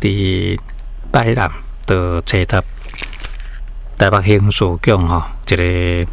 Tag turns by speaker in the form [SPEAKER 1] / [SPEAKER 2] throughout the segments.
[SPEAKER 1] 伫拜南的初十，台北刑事局吼一个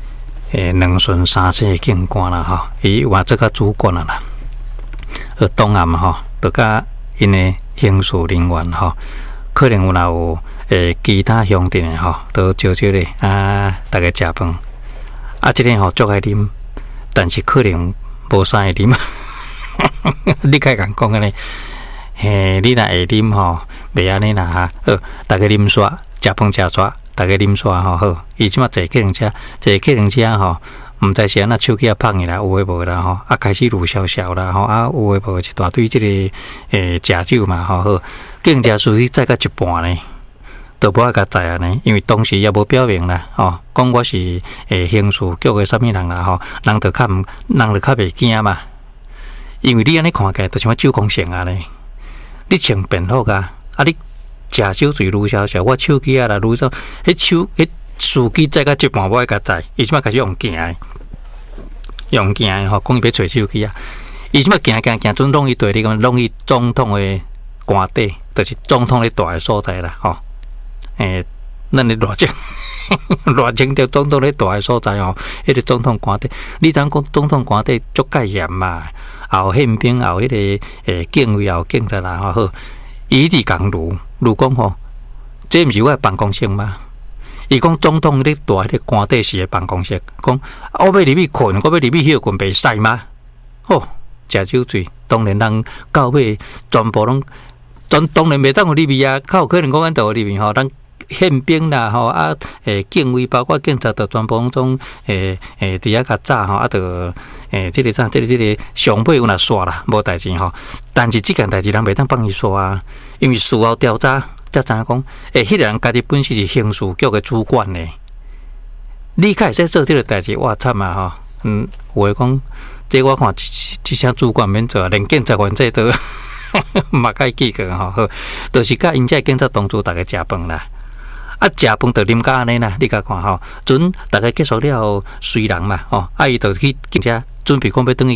[SPEAKER 1] 2巡3车的警官啦吼，伊换做个主管啦，东岸吼，就甲因的刑事人员吼，可能有其他乡镇的吼，都招咧大家食饭。即个吼足爱啉，但是可能无啥会啉。你该讲安尼，你若会啉吼，袂安尼啦哈。大家啉煞，食饭食煞，大家啉煞吼好。伊即马坐客人车，吼，毋知是安那手机啊放去啦，有诶无啦吼，开始撸小小啦吼，有诶无一大堆即个食酒嘛吼好，客人车属于载到一半呢。都无爱甲知安尼，因为当时也无表明啦，吼，讲我是刑事局诶啥物人啦，吼，人就较袂惊嘛，因为你安尼看起来，就像酒空性安尼，你穿便服啊，你食酒醉愈小小，我手机啊啦愈少，迄司机载到一半，我爱甲知，伊即摆开始用行诶，吼，讲伊要找手机啊，伊即摆行，准弄伊对你讲，弄伊总统诶官邸，就是总统咧住诶所在啦，吼。咱咧热情着总统咧住诶所在吼，迄个总统官邸，你知影讲总统官邸足介严嘛？也有宪兵，也有迄个警卫，也有警察啦，好，伊直讲如讲吼，这毋是我诶办公室吗？伊讲总统咧住迄个官邸是诶办公室，讲我要入去困，我要入去休困，袂使吗？吼，食酒醉，当然人到尾全部拢。当然袂当有入面啊，较有可能讲咱就有入面吼，咱宪兵啦吼警卫包括警察，就全部拢伫遐较早吼，就即个上尾有若煞啦，无代志吼。但是即件代志人袂当放伊煞啊，因为事后调查才知影讲，迄个人家己本身是刑事局的主管呢。你开始做即个代志，哇惨啊吼！有诶讲，这我看即声主管免做，连警察员这都。嘛该记个吼，好，就是甲因遮警察同住，大家食饭啦。食饭就啉甲安尼啦，你甲看吼，阵大家结束了后，随人嘛，吼，伊就去警车准备讲要转去。